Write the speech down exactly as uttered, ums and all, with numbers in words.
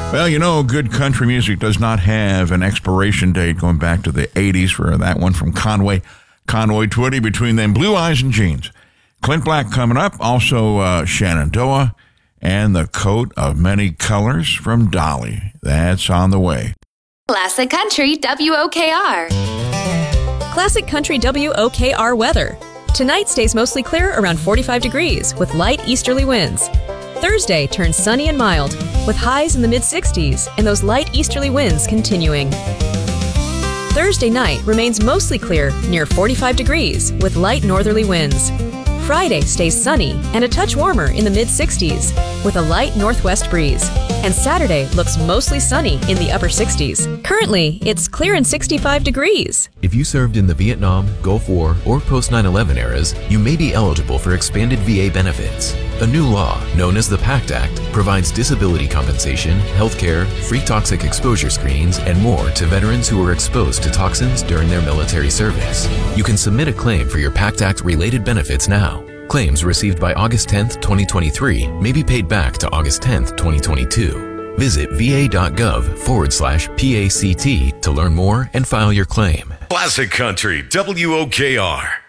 Well, you know, good country music does not have an expiration date going back to the eighties for that one from Conway. Conway Twitty, Between Them Blue Eyes and Jeans. Clint Black coming up. Also, uh, Shenandoah and The Coat of Many Colors from Dolly. That's on the way. Classic Country W O K R. Classic Country W O K R weather. Tonight stays mostly clear around forty-five degrees with light easterly winds. Thursday turns sunny and mild with highs in the mid sixties and those light easterly winds continuing. Thursday night remains mostly clear near forty-five degrees with light northerly winds. Friday stays sunny and a touch warmer in the mid sixties with a light northwest breeze. And Saturday looks mostly sunny in the upper sixties. Currently, it's clear and sixty-five degrees. If you served in the Vietnam, Gulf War, or post nine eleven eras, you may be eligible for expanded V A benefits. A new law, known as the PACT Act, provides disability compensation, health care, free toxic exposure screens, and more to veterans who were exposed to toxins during their military service. You can submit a claim for your PACT Act-related benefits now. Claims received by August tenth, twenty twenty-three may be paid back to August tenth, twenty twenty-two. Visit va.gov forward slash PACT to learn more and file your claim. Classic Country W O K R.